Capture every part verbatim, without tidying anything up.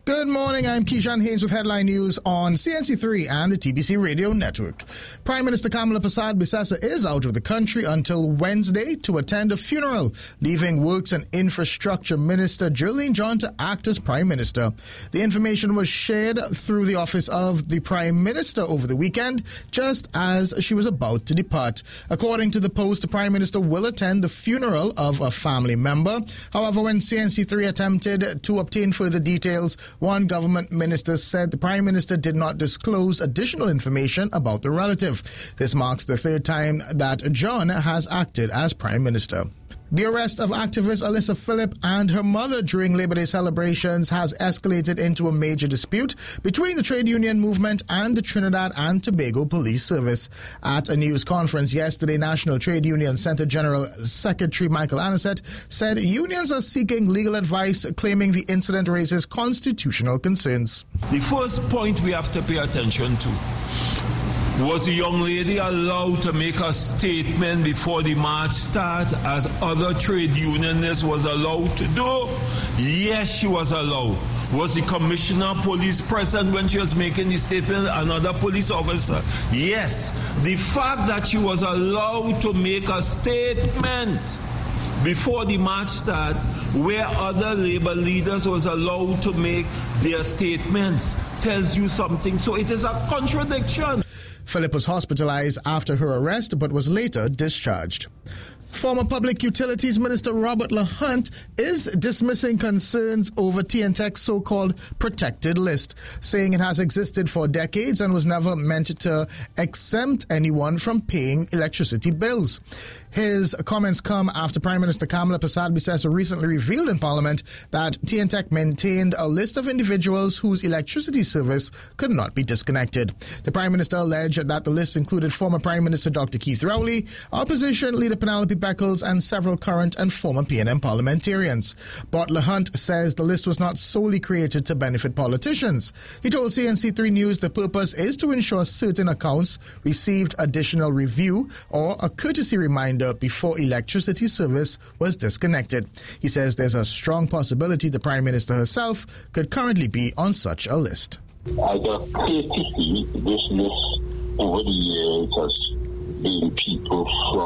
Good morning, I'm Keyshawn Haynes with Headline News on C N C three and the T B C Radio Network. Prime Minister Kamala Persad-Bissessar is out of the country until Wednesday to attend a funeral, leaving Works and Infrastructure Minister Geraldine John to act as Prime Minister. The information was shared through the office of the Prime Minister over the weekend, just as she was about to depart. According to the Post, the Prime Minister will attend the funeral of a family member. However, when C N C three attempted to obtain further details, one government minister said the Prime Minister did not disclose additional information about the relative. This marks the third time that John has acted as Prime Minister. The arrest of activist Alyssa Phillip and her mother during Labor Day celebrations has escalated into a major dispute between the trade union movement and the Trinidad and Tobago Police Service. At a news conference yesterday, National Trade Union Centre General Secretary Michael Anisette said unions are seeking legal advice, claiming the incident raises constitutional concerns. The first point we have to pay attention to: was the young lady allowed to make a statement before the march started, as other trade unionists was allowed to do? Yes, she was allowed. Was the commissioner of police present when she was making the statement, another police officer? Yes. The fact that she was allowed to make a statement before the march started, where other labor leaders was allowed to make their statements, tells you something. So it is a contradiction. Phillip was hospitalized after her arrest but was later discharged. Former Public Utilities Minister Robert LaHunt is dismissing concerns over T N T Ec's so-called protected list, saying it has existed for decades and was never meant to exempt anyone from paying electricity bills. His comments come after Prime Minister Kamala Persad-Bissessar recently revealed in Parliament that T N T Ec maintained a list of individuals whose electricity service could not be disconnected. The Prime Minister alleged that the list included former Prime Minister Doctor Keith Rowley, Opposition Leader Penelope Beckles, and several current and former P N M parliamentarians. But LaHunt says the list was not solely created to benefit politicians. He told C N C three News the purpose is to ensure certain accounts received additional review or a courtesy reminder before electricity service was disconnected. He says there's a strong possibility the Prime Minister herself could currently be on such a list. As a courtesy, this list over the years has been people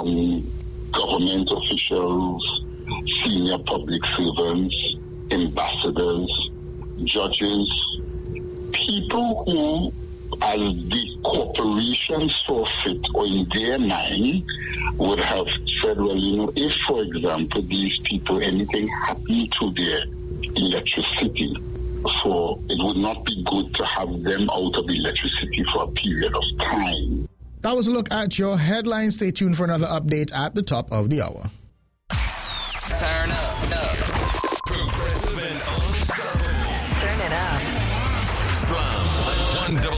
from government officials, senior public servants, ambassadors, judges, people who, as the corporation saw fit or in their mind, would have said, well, you know, if, for example, these people, anything happened to their electricity, so it would not be good to have them out of electricity for a period of time. That was a look at your headlines. Stay tuned for another update at the top of the hour. Turn up, up. Progressive and unstoppable. Turn it up. Slam one